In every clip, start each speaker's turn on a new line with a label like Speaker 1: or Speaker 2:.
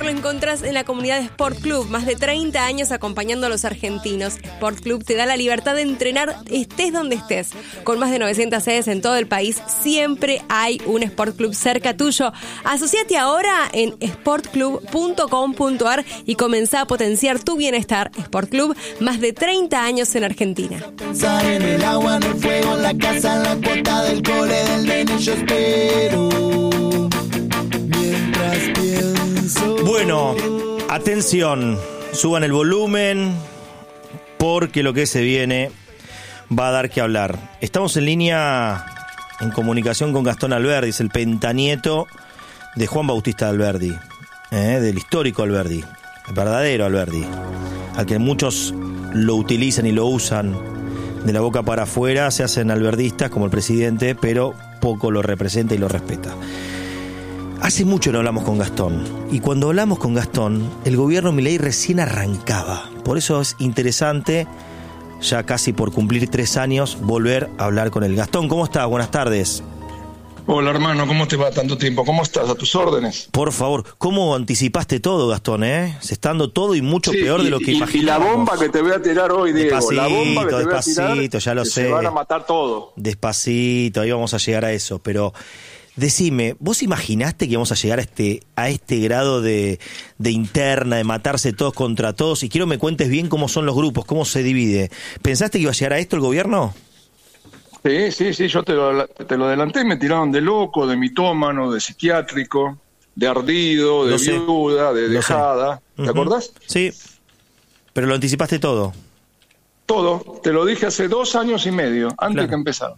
Speaker 1: lo encontrás en la comunidad de Sport Club, más de 30 años acompañando a los argentinos. Sport Club te da la libertad de entrenar estés donde estés. Con más de 900 sedes en todo el país, siempre hay un Sport Club cerca tuyo. Asociate ahora en sportclub.com.ar y comenzá a potenciar tu bienestar. Sport Club, más de 30 años en Argentina.
Speaker 2: Pensar en el agua, en el fuego, en la casa, en la cuota del cole, del nene, yo espero. Mientras pienso.
Speaker 3: Bueno, atención, suban el volumen porque lo que se viene va a dar que hablar. Estamos en línea, en comunicación con Gastón Alberdi, es el pentanieto de Juan Bautista Alberdi, del histórico Alberdi, el verdadero Alberdi, al que muchos lo utilizan y lo usan de la boca para afuera, se hacen alberdistas como el presidente, pero poco lo representa y lo respeta. Hace mucho no hablamos con Gastón, y cuando hablamos con Gastón, el gobierno Milei recién arrancaba. Por eso es interesante, ya casi por cumplir 3 años, volver a hablar con él. Gastón, ¿cómo estás? Buenas tardes.
Speaker 4: Hola hermano, ¿cómo te va tanto tiempo? ¿Cómo estás? ¿A tus órdenes?
Speaker 3: Por favor, ¿cómo anticipaste todo, Gastón? Se está dando todo y mucho peor de lo que imaginábamos.
Speaker 4: Y la bomba que te voy a tirar hoy, Diego.
Speaker 3: Despacito,
Speaker 4: la bomba que te voy a tirar,
Speaker 3: ya lo sé.
Speaker 4: Se van a matar todo.
Speaker 3: Despacito, ahí vamos a llegar a eso. Pero decime, ¿vos imaginaste que íbamos a llegar a este grado de interna, de matarse todos contra todos? Y quiero me cuentes bien cómo son los grupos, cómo se divide. ¿Pensaste que iba a llegar a esto el gobierno?
Speaker 4: Sí, yo te lo adelanté, me tiraron de loco, de mitómano, de psiquiátrico, de ardido, de viuda, de dejada. ¿Te acordás?
Speaker 3: Sí, pero lo anticipaste todo.
Speaker 4: Todo, te lo dije hace 2 años y medio, antes que empezara.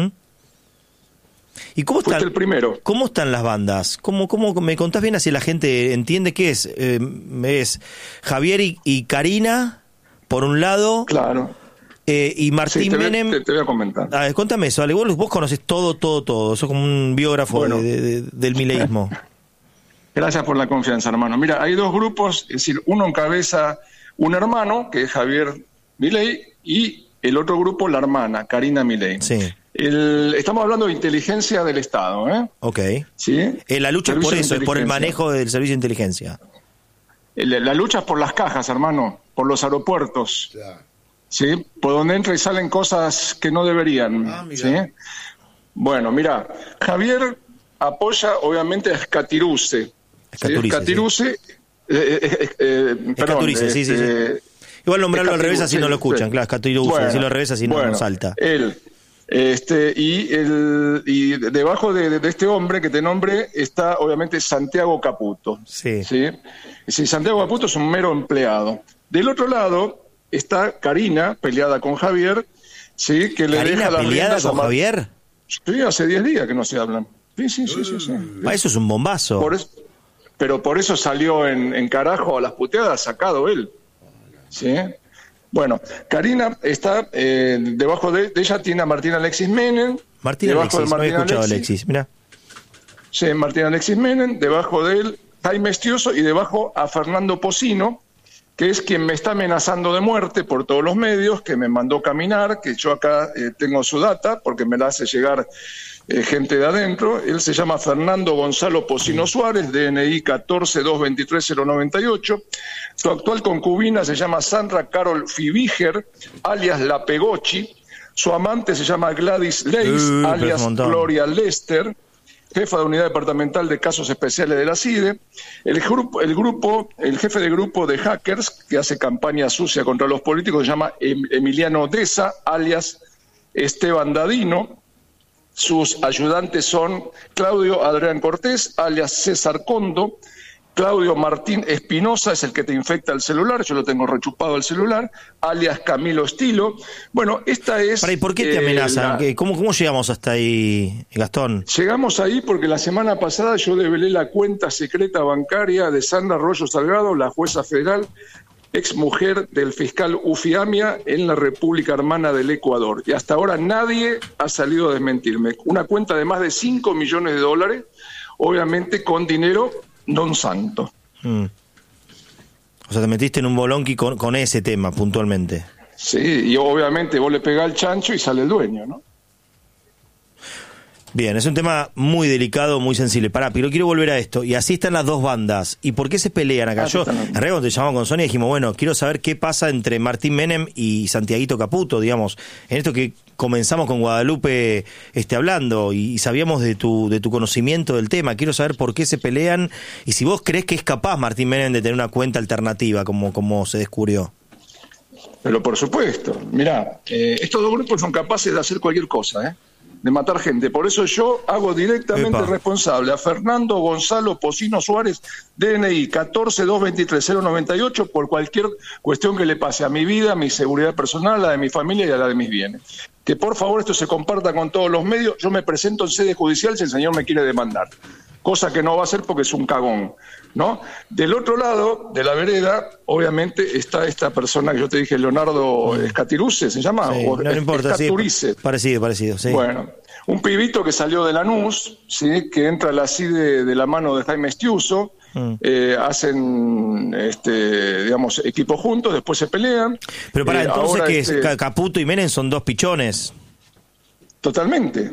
Speaker 3: ¿Y cómo
Speaker 4: Fuiste el primero.
Speaker 3: ¿Cómo están las bandas? ¿Cómo me contás bien así la gente entiende qué es? Es Javier y Karina, por un lado.
Speaker 4: Claro.
Speaker 3: Y Martín Menem.
Speaker 4: Te voy a comentar.
Speaker 3: Contame eso, Ale. Vos conocés todo. Sos como un biógrafo del mileísmo.
Speaker 4: Gracias por la confianza, hermano. Mira, hay 2 grupos, es decir, uno encabeza un hermano, que es Javier Milei, y el otro grupo, la hermana, Karina Milei.
Speaker 3: Sí.
Speaker 4: Estamos hablando de inteligencia del Estado, ¿eh?
Speaker 3: Ok.
Speaker 4: ¿Sí?
Speaker 3: La lucha es por eso, es por el manejo del servicio de inteligencia.
Speaker 4: La lucha es por las cajas, hermano, por los aeropuertos. Claro. ¿Sí? Por donde entran y salen cosas que no deberían. ¿Sí? Bueno, mira, Javier apoya obviamente a Escatirice. Escatirice.
Speaker 3: Escatirice, sí. Igual nombrarlo al revés así no lo escuchan, claro, Escatirice, decirlo al revés así no salta.
Speaker 4: Él. Y debajo de este hombre que te nombré está obviamente Santiago Caputo. Sí. Santiago Caputo es un mero empleado. Del otro lado está Karina, peleada con Javier, ¿sí? Que le deja las riendas
Speaker 3: con Javier.
Speaker 4: Sí, hace 10 días que no se hablan. Sí.
Speaker 3: Eso es un bombazo.
Speaker 4: Pero por eso salió en carajo a las puteadas, sacado él. ¿Sí? Bueno, Karina está debajo de ella, tiene a Martín Alexis Menem.
Speaker 3: Martín Alexis, no había escuchado Alexis, mira.
Speaker 4: Sí, Martín Alexis Menem, debajo de él Jaime Estioso y debajo a Fernando Pocino, que es quien me está amenazando de muerte por todos los medios, que me mandó caminar, que yo acá tengo su data, porque me la hace llegar gente de adentro. Él se llama Fernando Gonzalo Pocino Suárez, DNI 14-223-098. Su actual concubina se llama Sandra Carol Fibiger, alias La Pegocci. Su amante se llama Gladys Leis, alias Gloria Lester, jefa de unidad departamental de casos especiales de la CIDE, el jefe de grupo de hackers que hace campaña sucia contra los políticos se llama Emiliano Deza, alias Esteban Dadino. Sus ayudantes son Claudio Adrián Cortés, alias César Condo, Claudio Martín Espinosa, es el que te infecta el celular, yo lo tengo rechupado el celular, alias Camilo Estilo. Bueno, esta es...
Speaker 3: ¿Y por qué te amenazan? ¿Cómo llegamos hasta ahí, Gastón?
Speaker 4: Llegamos ahí porque la semana pasada yo develé la cuenta secreta bancaria de Sandra Arroyo Salgado, la jueza federal, ex mujer del fiscal Ufiamia en la República Hermana del Ecuador. Y hasta ahora nadie ha salido a desmentirme. Una cuenta de más de $5 millones, obviamente con dinero non santo.
Speaker 3: O sea, te metiste en un bolonqui con ese tema puntualmente.
Speaker 4: Sí, y obviamente vos le pegás al chancho y sale el dueño, ¿no?
Speaker 3: Bien, es un tema muy delicado, muy sensible. Pará, pero quiero volver a esto. Y así están las dos bandas. ¿Y por qué se pelean acá? Yo, en realidad, cuando te llamamos con Sonia, dijimos, bueno, quiero saber qué pasa entre Martín Menem y Santiaguito Caputo, digamos, en esto que comenzamos con Guadalupe hablando, y sabíamos de tu conocimiento del tema. Quiero saber por qué se pelean y si vos crees que es capaz Martín Menem de tener una cuenta alternativa, como se descubrió.
Speaker 4: Pero por supuesto, mirá, estos dos grupos son capaces de hacer cualquier cosa, de matar gente. Por eso yo hago directamente responsable a Fernando Gonzalo Pocino Suárez, DNI 14223098, por cualquier cuestión que le pase a mi vida, a mi seguridad personal, a la de mi familia y a la de mis bienes. Que por favor esto se comparta con todos los medios. Yo me presento en sede judicial si el señor me quiere demandar. Cosa que no va a hacer porque es un cagón, ¿no? Del otro lado de la vereda, obviamente, está esta persona que yo te dije, Leonardo Escaturice, ¿se llama?
Speaker 3: Sí, no importa, Escaturice. Sí, parecido, sí.
Speaker 4: Bueno, un pibito que salió de Lanús, ¿sí? Que entra a la CIDE de la mano de Jaime Estiuso, hacen, digamos, equipo juntos, después se pelean.
Speaker 3: Pero para entonces que Caputo y Menem son dos pichones.
Speaker 4: Totalmente.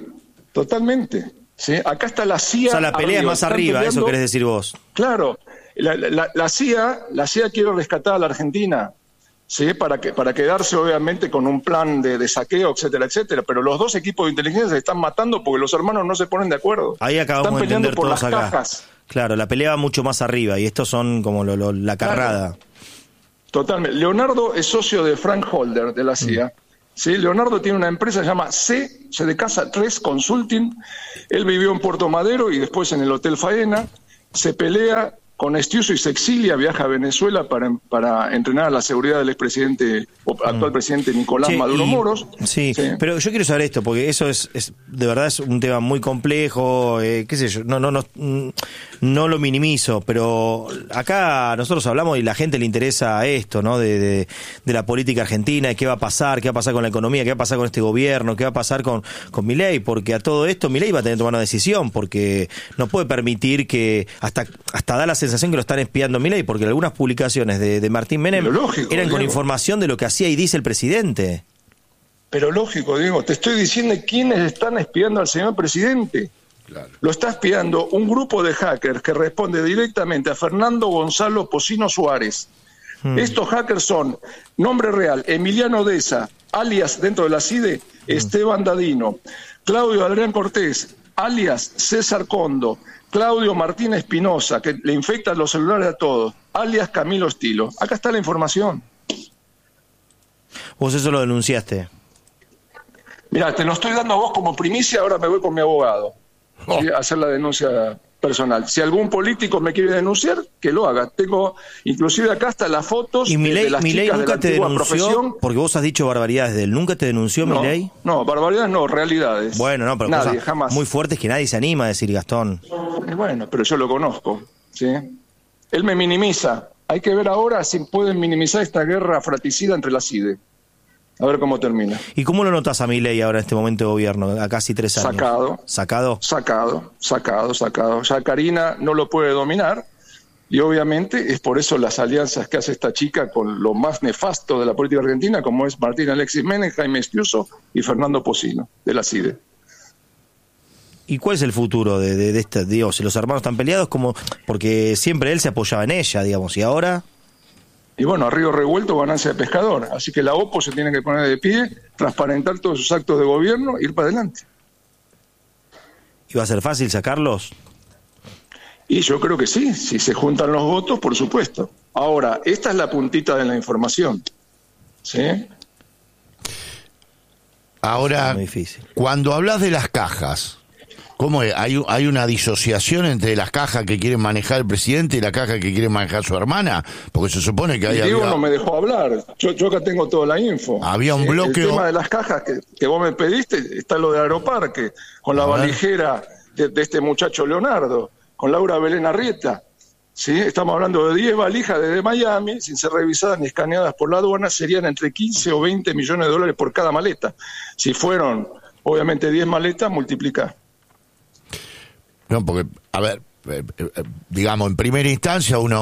Speaker 4: ¿Sí? Acá está la CIA.
Speaker 3: O sea, la pelea es más arriba, eso querés decir vos.
Speaker 4: Claro, la CIA quiere rescatar a la Argentina, ¿sí? para quedarse obviamente con un plan de saqueo, etcétera, etcétera. Pero los dos equipos de inteligencia se están matando porque los hermanos no se ponen de acuerdo.
Speaker 3: Ahí acabamos de entender
Speaker 4: por
Speaker 3: todos
Speaker 4: las
Speaker 3: acá.
Speaker 4: Cajas.
Speaker 3: Claro, la pelea va mucho más arriba y estos son como la carrada.
Speaker 4: Claro. Totalmente. Leonardo es socio de Frank Holder, de la CIA. Sí, Leonardo tiene una empresa que se llama C de Casa 3 Consulting. Él vivió en Puerto Madero y después en el Hotel Faena. Se pelea con Estiuso y se exilia, viaja a Venezuela para entrenar a la seguridad del expresidente o actual presidente Nicolás Maduro Moros.
Speaker 3: Sí, pero yo quiero saber esto, porque eso es de verdad es un tema muy complejo, qué sé yo, no lo minimizo, pero acá nosotros hablamos y la gente le interesa esto, ¿no? De la política argentina, de qué va a pasar con la economía, qué va a pasar con este gobierno, qué va a pasar con Milei, porque a todo esto Milei va a tener que tomar una decisión, porque no puede permitir que hasta da la sensación que lo están espiando Milei, porque algunas publicaciones de Martín Menem eran con información de lo que hacía y dice el presidente.
Speaker 4: Pero lógico, Diego, te estoy diciendo quiénes están espiando al señor presidente. Claro. Lo está espiando un grupo de hackers que responde directamente a Fernando Gonzalo Pocino Suárez. Estos hackers son, nombre real, Emiliano Deza, alias dentro de la CIDE, Esteban Dadino, Claudio Adrián Cortés, alias César Condo, Claudio Martín Espinosa, que le infecta los celulares a todos, alias Camilo Estilo. Acá está la información.
Speaker 3: ¿Vos eso lo denunciaste?
Speaker 4: Mirá, te lo estoy dando a vos como primicia, ahora me voy con mi abogado ¿sí? a hacer la denuncia personal. Si algún político me quiere denunciar, que lo haga. Tengo, inclusive acá hasta las fotos
Speaker 3: de las
Speaker 4: Milei
Speaker 3: chicas
Speaker 4: nunca
Speaker 3: de la antigua profesión. Porque vos has dicho barbaridades de él. ¿Nunca te denunció Milei?
Speaker 4: No, barbaridades no, realidades.
Speaker 3: Bueno, no, pero
Speaker 4: nadie,
Speaker 3: cosas
Speaker 4: jamás.
Speaker 3: Muy fuertes que nadie se anima a decir, Gastón.
Speaker 4: Bueno, pero yo lo conozco, ¿sí? Él me minimiza. Hay que ver ahora si pueden minimizar esta guerra fratricida entre la CIDE. A ver cómo termina.
Speaker 3: ¿Y cómo lo notas a Milei ahora en este momento de gobierno, a casi 3 años?
Speaker 4: Sacado. Ya Karina no lo puede dominar y obviamente es por eso las alianzas que hace esta chica con lo más nefasto de la política argentina, como es Martín Alexis Menem, Jaime Estiuso y Fernando Pocino, de la CIDE.
Speaker 3: ¿Y cuál es el futuro de esta? Digo, si los hermanos están peleados, porque siempre él se apoyaba en ella, digamos, y ahora...
Speaker 4: Y bueno, a río revuelto, ganancia de pescador. Así que la OPO se tiene que poner de pie, transparentar todos sus actos de gobierno e ir para adelante.
Speaker 3: ¿Y va a ser fácil sacarlos?
Speaker 4: Y yo creo que sí, si se juntan los votos, por supuesto. Ahora, esta es la puntita de la información. ¿Sí?
Speaker 5: Ahora,
Speaker 3: muy difícil.
Speaker 5: Cuando hablas de las cajas, ¿cómo es? ¿Hay una disociación entre las cajas que quiere manejar el presidente y la caja que quiere manejar su hermana? Porque se supone que
Speaker 4: Diego no me dejó hablar. Yo acá tengo toda la info.
Speaker 5: Había un bloque...
Speaker 4: El tema de las cajas que vos me pediste, está lo de Aeroparque, con la valijera de este muchacho Leonardo, con Laura Belén Arrieta. ¿Sí? Estamos hablando de 10 valijas desde Miami, sin ser revisadas ni escaneadas por la aduana, serían entre 15 o 20 millones de dólares por cada maleta. Si fueron, obviamente, 10 maletas, multiplicar.
Speaker 5: No, porque, a ver, digamos, en primera instancia uno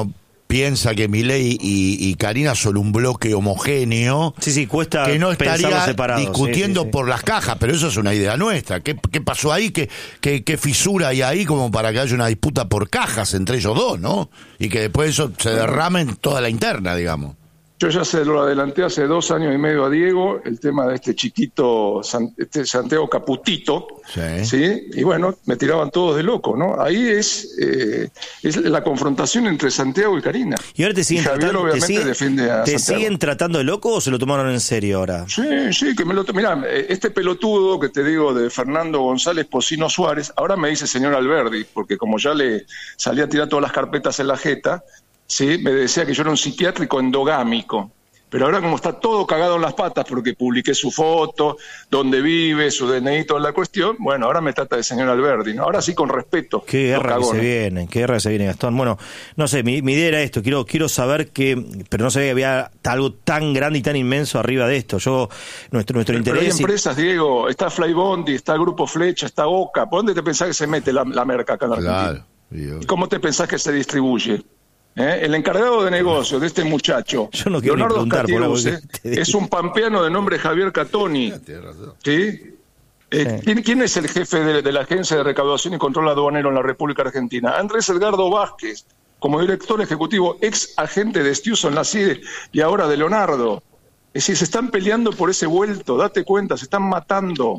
Speaker 5: piensa que Milei y Karina son un bloque homogéneo.
Speaker 3: Sí, cuesta
Speaker 5: que no estaría
Speaker 3: separados,
Speaker 5: discutiendo por las cajas, pero eso es una idea nuestra. ¿Qué pasó ahí? ¿Qué fisura hay ahí como para que haya una disputa por cajas entre ellos dos, no? Y que después eso se derrame en toda la interna, digamos.
Speaker 4: Yo ya se lo adelanté hace 2 años y medio a Diego, el tema de este chiquito, Santiago Caputito, ¿sí? Y bueno, me tiraban todos de loco, ¿no? Ahí es la confrontación entre Santiago y Karina.
Speaker 3: ¿Y ahora te siguen tratando,
Speaker 4: defiende a
Speaker 3: ¿te
Speaker 4: Santiago.
Speaker 3: siguen tratando de loco o se lo tomaron en serio ahora?
Speaker 4: Sí, que me lo mirá, este pelotudo que te digo de Fernando González Pocino Suárez, ahora me dice señor Alberdi, porque como ya le salía a tirar todas las carpetas en la jeta, sí, me decía que yo era un psiquiátrico endogámico, pero ahora como está todo cagado en las patas porque publiqué su foto, dónde vive, su DNI, toda la cuestión, bueno, ahora me trata de señor Alberdi, ¿no? Ahora sí con respeto.
Speaker 3: Qué guerra que se viene, Gastón. Bueno, no sé, mi idea era esto, quiero saber pero no sabía que había algo tan grande y tan inmenso arriba de esto. Nuestro interés...
Speaker 4: Pero hay empresas, Diego, está Flybondi, está Grupo Flecha, está Oca, ¿por dónde te pensás que se mete la merca acá en la Argentina?
Speaker 5: Claro.
Speaker 4: ¿Y cómo te pensás que se distribuye? El encargado de negocio de este muchacho,
Speaker 3: yo no quiero
Speaker 4: Leonardo
Speaker 3: preguntar,
Speaker 4: Scatiuse, es un pampeano de nombre Javier Catoni. ¿Sí? ¿Quién es el jefe de la Agencia de Recaudación y Control Aduanero en la República Argentina? Andrés Edgardo Vázquez, como director ejecutivo, ex agente de Stiuso en la CIDE y ahora de Leonardo. Es decir, se están peleando por ese vuelto, date cuenta, se están matando.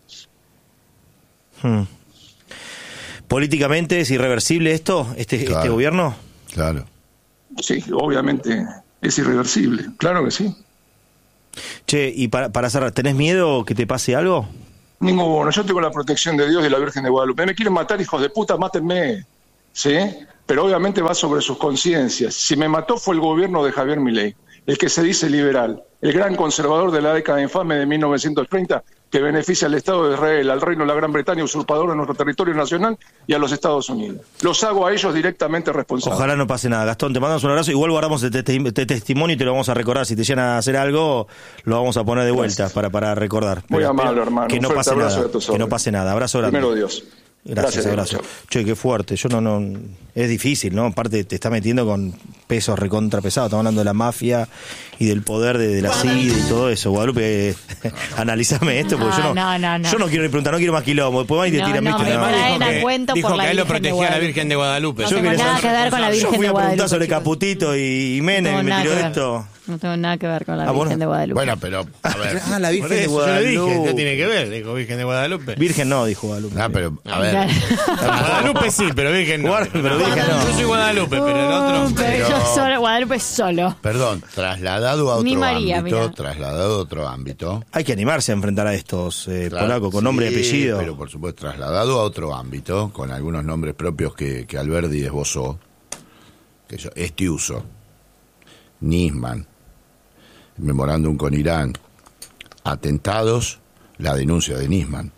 Speaker 3: ¿Políticamente es irreversible esto, este gobierno?
Speaker 5: Claro.
Speaker 4: Sí, obviamente es irreversible, claro que sí.
Speaker 3: Che, y para cerrar, ¿tenés miedo que te pase algo?
Speaker 4: Ninguno, yo tengo la protección de Dios y la Virgen de Guadalupe. Me quieren matar, hijos de puta, mátenme, ¿sí? Pero obviamente va sobre sus conciencias. Si me mató fue el gobierno de Javier Milei, el que se dice liberal, el gran conservador de la década infame de 1930, que beneficia al Estado de Israel, al Reino de la Gran Bretaña, usurpador de nuestro territorio nacional, y a los Estados Unidos. Los hago a ellos directamente responsables.
Speaker 3: Ojalá no pase nada. Gastón, te mandamos un abrazo. Igual guardamos este testimonio y te lo vamos a recordar. Si te llegan a hacer algo, lo vamos a poner de vuelta para recordar.
Speaker 4: Muy amable, hermano.
Speaker 3: Que no pase nada. Que no pase nada. Abrazo grande.
Speaker 4: Primero Dios.
Speaker 3: Gracias, abrazo. Che, qué fuerte. Yo no. Es difícil, ¿no? Aparte, te está metiendo con pesos recontra pesados. Estamos hablando de la mafia y del poder de la CID y todo eso. Guadalupe, analízame esto, porque yo no quiero ni preguntar, no quiero más quilombo. Después van y te tiran, ¿viste?
Speaker 6: Dijo que a él lo protegía a la Virgen de Guadalupe.
Speaker 1: No tengo nada que ver con la Virgen de Guadalupe.
Speaker 3: Yo fui a preguntar sobre Caputito y Menem y me tiró esto.
Speaker 1: No tengo nada que ver con la Virgen de Guadalupe.
Speaker 5: Bueno, pero, a ver.
Speaker 6: La Virgen de Guadalupe. Yo le dije, ¿qué tiene que ver? Dijo Virgen de Guadalupe.
Speaker 3: Virgen no, dijo Guadalupe.
Speaker 5: Pero, a ver.
Speaker 6: Guadalupe sí, pero Virgen no.
Speaker 3: Pero Virgen no.
Speaker 6: Yo soy Guadalupe, pero el otro...
Speaker 1: Pero yo solo, Guadalupe solo.
Speaker 5: Perdón, trasladado a otro
Speaker 1: María,
Speaker 5: ámbito.
Speaker 3: Hay que animarse a enfrentar a estos polacos con nombre y apellido.
Speaker 5: Pero por supuesto, trasladado a otro ámbito, con algunos nombres propios que Alberdi esbozó, que yo, Stiuso, Nisman, memorándum con Irán, atentados, la denuncia de Nisman.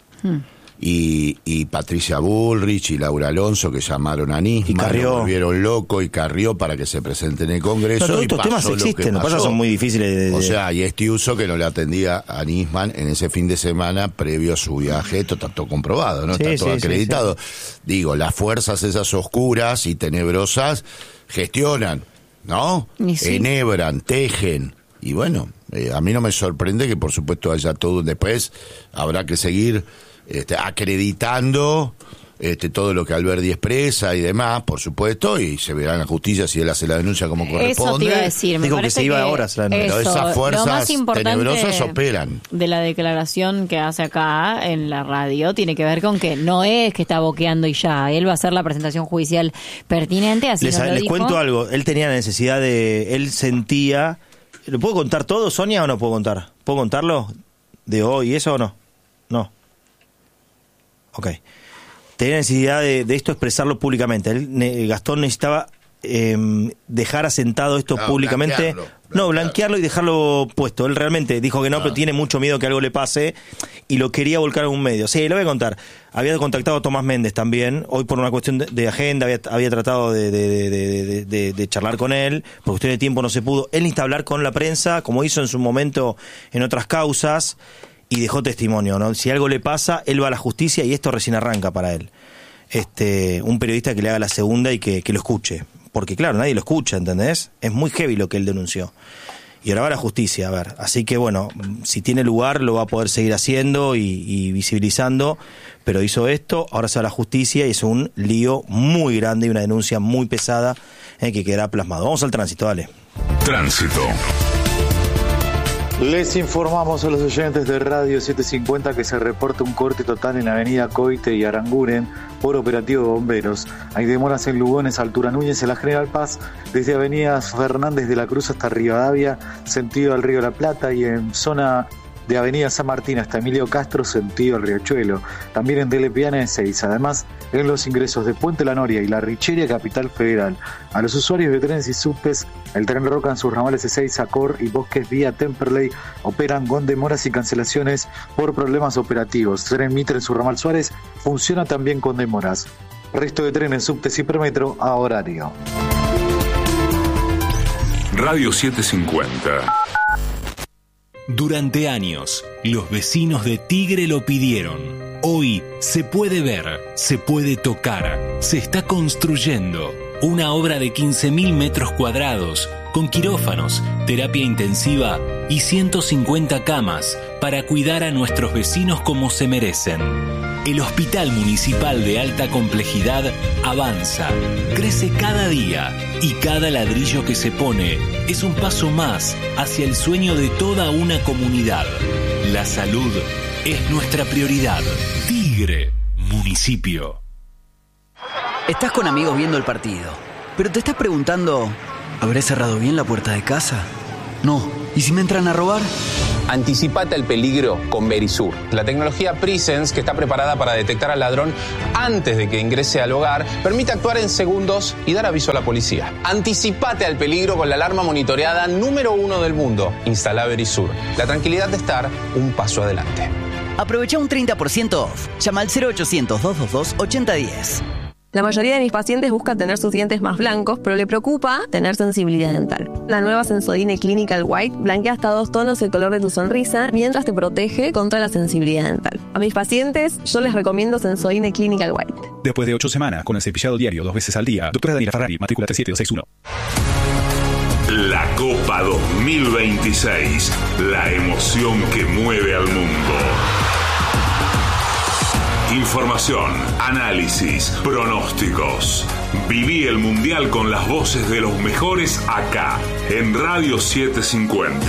Speaker 5: Y Patricia Bullrich y Laura Alonso, que llamaron a Nisman, lo volvieron loco y Carrió para que se presente en el Congreso.
Speaker 3: Todos estos temas existen, lo que pasa son muy difíciles
Speaker 5: O sea, y Stiuso que no le atendía a Nisman en ese fin de semana previo a su viaje, esto está todo comprobado, ¿no? Está todo acreditado. Sí. Digo, las fuerzas esas oscuras y tenebrosas gestionan, ¿no? Enhebran, tejen. Y bueno, a mí no me sorprende que por supuesto haya todo. Después habrá que seguir acreditando todo lo que Alberdi expresa y demás, por supuesto, y se verá en la justicia si él hace la denuncia como corresponde.
Speaker 1: Eso te iba a decir, me
Speaker 3: dijo
Speaker 1: parece
Speaker 3: que se iba a horas la denuncia.
Speaker 5: Pero esas fuerzas tenebrosas operan.
Speaker 1: De la declaración que hace acá en la radio tiene que ver con que no es que está boqueando y ya, él va a hacer la presentación judicial pertinente, así
Speaker 3: les cuento algo, él tenía la necesidad él sentía... ¿Lo puedo contar todo, Sonia, o no puedo contar? ¿Puedo contarlo? ¿De hoy eso o no? No. Ok. Tenía necesidad de esto expresarlo públicamente. Gastón necesitaba dejar asentado esto públicamente. Blanquearlo y dejarlo puesto. Él realmente dijo que no, pero tiene mucho miedo que algo le pase y lo quería volcar a un medio. Sí, lo voy a contar. Había contactado a Tomás Méndez también. Hoy por una cuestión de agenda había tratado de charlar con él. Por cuestión de tiempo no se pudo. Él necesita hablar con la prensa, como hizo en su momento en otras causas, y dejó testimonio, ¿no? Si algo le pasa, él va a la justicia y esto recién arranca para él. Un periodista que le haga la segunda y que lo escuche. porque claro, nadie lo escucha, ¿entendés? Es muy heavy lo que él denunció. Y ahora va a la justicia, a ver. Así que bueno, si tiene lugar lo va a poder seguir haciendo y visibilizando, pero hizo esto, ahora se va a la justicia y es un lío muy grande y una denuncia muy pesada que quedará plasmado. Vamos al tránsito, dale.
Speaker 7: Tránsito.
Speaker 8: Les informamos a los oyentes de Radio 750 que se reporta un corte total en la avenida Coite y Aranguren por operativo de bomberos. Hay demoras en Lugones, altura Núñez, en la General Paz, desde avenida Fernández de la Cruz hasta Rivadavia, sentido al Río de la Plata, y en zona de avenida San Martín hasta Emilio Castro, sentido al Riachuelo. También en Telepiana en 6. Además, en los ingresos de Puente La Noria y La Richeria, Capital Federal. A los usuarios de trenes y subtes, el Tren Roca en sus ramales C6, Acor y Bosques vía Temperley operan con demoras y cancelaciones por problemas operativos. Tren Mitre en su ramal Suárez funciona también con demoras. Resto de trenes, subtes y Permetro a horario.
Speaker 7: Radio 750.
Speaker 9: Durante años, los vecinos de Tigre lo pidieron. Hoy se puede ver, se puede tocar, se está construyendo una obra de 15.000 metros cuadrados con quirófanos, terapia intensiva y 150 camas para cuidar a nuestros vecinos como se merecen. El Hospital Municipal de Alta Complejidad avanza, crece cada día y cada ladrillo que se pone es un paso más hacia el sueño de toda una comunidad. La salud es nuestra prioridad. Tigre, municipio.
Speaker 10: Estás con amigos viendo el partido, pero te estás preguntando, ¿habré cerrado bien la puerta de casa? No. ¿Y si me entran a robar?
Speaker 11: Anticipate al peligro con Verisur, la tecnología Presence que está preparada para detectar al ladrón antes de que ingrese al hogar, permite actuar en segundos y dar aviso a la policía. Anticipate al peligro con la alarma monitoreada número 1 del mundo. Instala Verisur, la tranquilidad de estar un paso adelante.
Speaker 10: Aprovecha un 30% off. Llama al 0800-222-8010.
Speaker 12: La mayoría de mis pacientes buscan tener sus dientes más blancos, pero le preocupa tener sensibilidad dental. La nueva Sensodyne Clinical White blanquea hasta 2 tonos el color de tu sonrisa mientras te protege contra la sensibilidad dental. A mis pacientes yo les recomiendo Sensodyne Clinical White.
Speaker 13: Después de 8 semanas con el cepillado diario 2 veces al día, doctora Daniela Ferrari, matrícula 37261.
Speaker 7: La Copa 2026, la emoción que mueve al mundo. Información, análisis, pronósticos. Viví el Mundial con las voces de los mejores acá, en Radio 750.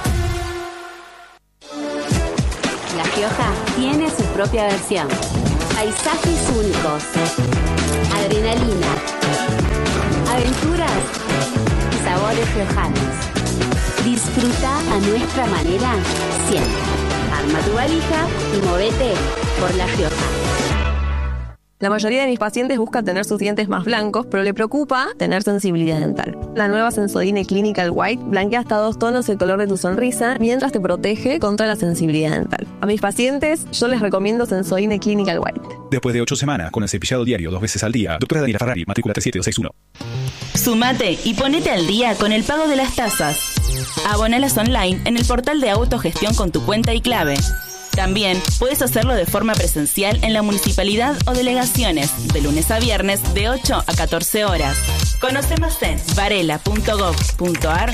Speaker 14: La Rioja tiene su propia versión. Paisajes únicos. Adrenalina. Aventuras y sabores riojanos. Disfruta a nuestra manera siempre. Arma tu valija y movete por La Rioja.
Speaker 12: La mayoría de mis pacientes buscan tener sus dientes más blancos, pero le preocupa tener sensibilidad dental. La nueva Sensodyne Clinical White blanquea hasta 2 tonos el color de tu sonrisa mientras te protege contra la sensibilidad dental. A mis pacientes yo les recomiendo Sensodyne Clinical White.
Speaker 13: Después de 8 semanas con el cepillado diario 2 veces al día, doctora Daniela Ferrari, matrícula 37261.
Speaker 15: Sumate y ponete al día con el pago de las tasas. Abonalas online en el portal de autogestión con tu cuenta y clave. También puedes hacerlo de forma presencial en la municipalidad o delegaciones, de lunes a viernes de 8 a 14 horas. Conoce más en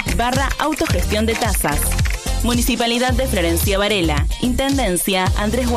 Speaker 15: varela.gov.ar/autogestión de tasas. Municipalidad de Florencia Varela, Intendencia Andrés